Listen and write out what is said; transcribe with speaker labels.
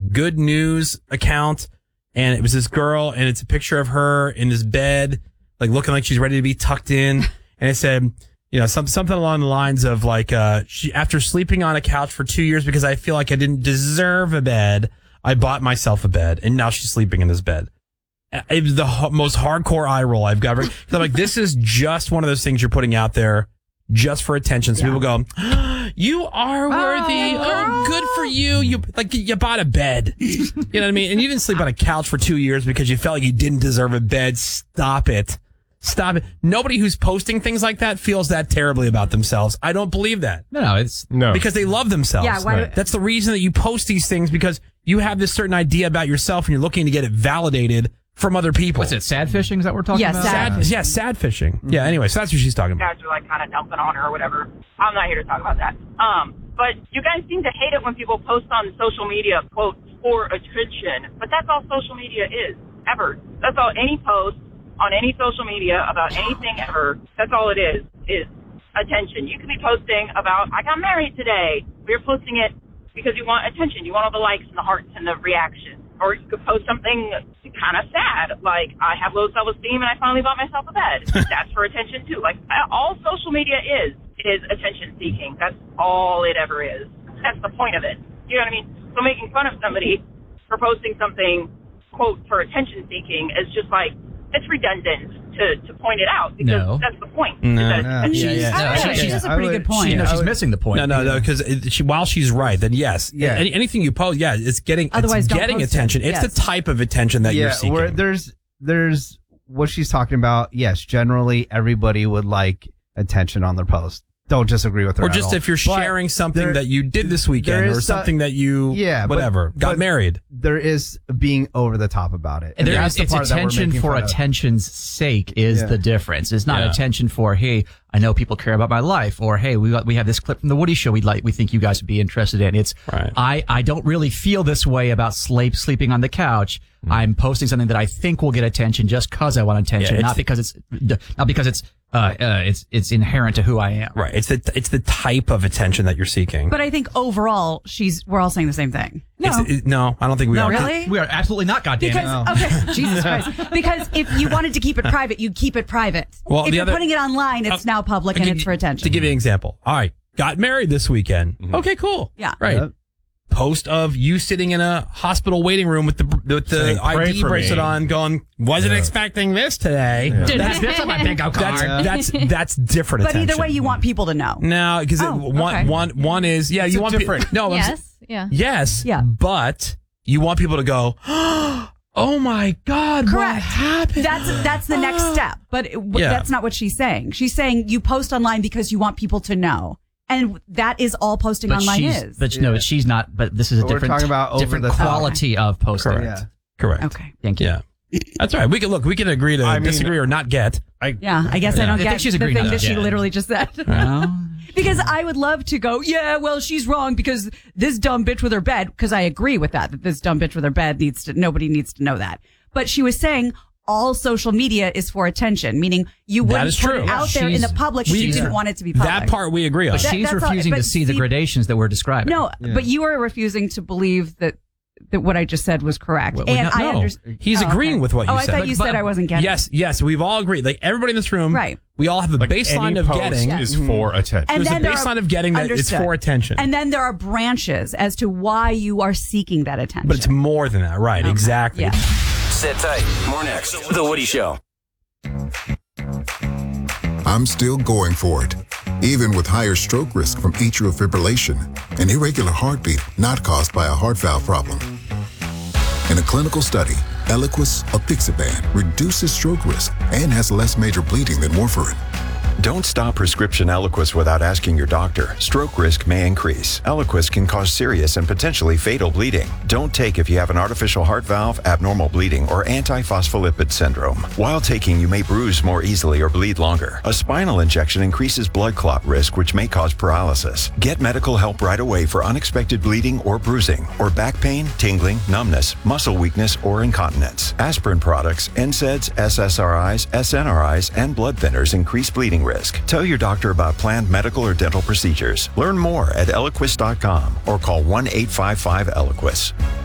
Speaker 1: Good News account, and it was this girl, and it's a picture of her in this bed, like looking like she's ready to be tucked in, and it said, something along the lines of like, she after sleeping on a couch for 2 years because I feel like I didn't deserve a bed, I bought myself a bed, and now she's sleeping in this bed. It was the most hardcore eye roll I've got. I'm like, this is just one of those things you're putting out there just for attention. So people go, you are worthy. Oh, good for you. You bought a bed. You know what I mean? And you didn't sleep on a couch for 2 years because you felt like you didn't deserve a bed. Stop it. Stop it. Nobody who's posting things like that feels that terribly about themselves. I don't believe that.
Speaker 2: No.
Speaker 1: Because they love themselves.
Speaker 3: Yeah,
Speaker 1: right. That's the reason that you post these things, because you have this certain idea about yourself and you're looking to get it validated from other people.
Speaker 4: What's it, sad fishing? Is that what we're talking about?
Speaker 1: Sad fishing. Mm-hmm. Yeah, anyway, so that's what she's talking about.
Speaker 5: You guys are like kind of dumping on her or whatever. I'm not here to talk about that. But you guys seem to hate it when people post on social media, quote, for attention. But that's all social media is, ever. That's all any post on any social media about anything ever, that's all it is attention. You could be posting about, I got married today. But you're posting it because you want attention. You want all the likes and the hearts and the reactions. Or you could post something kind of sad, like, I have low self-esteem and I finally bought myself a bed. That's for attention, too. Like, all social media is attention-seeking. That's all it ever is. That's the point of it. You know what I mean? So making fun of somebody for posting something, quote, for attention-seeking is just like, it's redundant to point it out, because that's the point.
Speaker 3: She has a pretty good point.
Speaker 4: She's missing the point.
Speaker 1: No, because while she's right, then yes.
Speaker 2: Yeah.
Speaker 1: Anything you post, it's getting attention. It's the type of attention that you're seeking.
Speaker 2: Where there's what she's talking about. Yes, generally everybody would like attention on their post. Don't disagree with her.
Speaker 1: Or just if you're sharing something that you did this weekend, or something that you, got married.
Speaker 2: There is being over the top about it.
Speaker 4: And it's attention for attention's sake is the difference. It's not attention for, hey, I know people care about my life, or hey, we have this clip from the Woody Show we think you guys would be interested in. It's I don't really feel this way about sleeping on the couch. I'm posting something that I think will get attention just because I want attention, not because it's inherent to who I am.
Speaker 1: Right. It's the type of attention that you're seeking.
Speaker 3: But I think overall, we're all saying the same thing.
Speaker 1: No, I don't think we are.
Speaker 3: Really?
Speaker 4: We are absolutely not. Goddamn it!
Speaker 3: Okay, Jesus Christ. Because if you wanted to keep it private, you'd keep it private.
Speaker 1: Well,
Speaker 3: if you're putting it online, it's now public and it's for attention.
Speaker 1: To give you an example, all right, got married this weekend. Mm-hmm. Okay, cool.
Speaker 3: Yeah.
Speaker 1: Right. Yep. Post of you sitting in a hospital waiting room with the ID bracelet on, going, wasn't expecting this today.
Speaker 4: Yeah. Didn't have this on my bingo card.
Speaker 1: That's different.
Speaker 3: But
Speaker 1: attention.
Speaker 3: either way, you want people to know.
Speaker 1: No, because one is you want
Speaker 2: different.
Speaker 1: No, yes, but you want people to go, oh my God,
Speaker 3: correct.
Speaker 1: What happened?
Speaker 3: That's the next step. But that's not what she's saying. She's saying you post online because you want people to know. And that is all posting online is.
Speaker 4: But she's not. But this is a different quality of posting.
Speaker 1: Correct.
Speaker 2: Yeah.
Speaker 1: Correct.
Speaker 3: Okay.
Speaker 4: Thank you.
Speaker 1: Yeah. That's all right. We can agree to disagree or not get.
Speaker 3: I guess I don't get
Speaker 4: she's
Speaker 3: the thing that she
Speaker 4: get.
Speaker 3: literally just said. Because I would love to go, she's wrong because this dumb bitch with her bed, because I agree with that this dumb bitch with her bed nobody needs to know that. But she was saying all social media is for attention, meaning you wouldn't put it out there in the public if you didn't want it to be public.
Speaker 1: That part we agree on.
Speaker 4: But she's refusing to see the gradations that we're describing.
Speaker 3: No, but you are refusing to believe that what I just said was correct.
Speaker 1: He's agreeing with what you said.
Speaker 3: I thought you said I wasn't getting it.
Speaker 1: Yes, we've all agreed. Like everybody in this room,
Speaker 3: right.
Speaker 1: We all have a baseline of getting
Speaker 6: is for attention.
Speaker 3: And
Speaker 1: there's a baseline of getting that it's for attention.
Speaker 3: And then there are branches as to why you are seeking that attention.
Speaker 1: But it's more than that, right? Okay. Exactly.
Speaker 3: Yeah.
Speaker 7: Sit tight. More next. The Woody Show.
Speaker 8: I'm still going for it, even with higher stroke risk from atrial fibrillation, an irregular heartbeat not caused by a heart valve problem. In a clinical study, Eliquis apixaban reduces stroke risk and has less major bleeding than warfarin.
Speaker 9: Don't stop prescription Eliquis without asking your doctor. Stroke risk may increase. Eliquis can cause serious and potentially fatal bleeding. Don't take if you have an artificial heart valve, abnormal bleeding, or antiphospholipid syndrome. While taking, you may bruise more easily or bleed longer. A spinal injection increases blood clot risk, which may cause paralysis. Get medical help right away for unexpected bleeding or bruising, or back pain, tingling, numbness, muscle weakness, or incontinence. Aspirin products, NSAIDs, SSRIs, SNRIs, and blood thinners increase bleeding risk. Tell your doctor about planned medical or dental procedures. Learn more at Eliquis.com or call 1-855-ELIQUIS.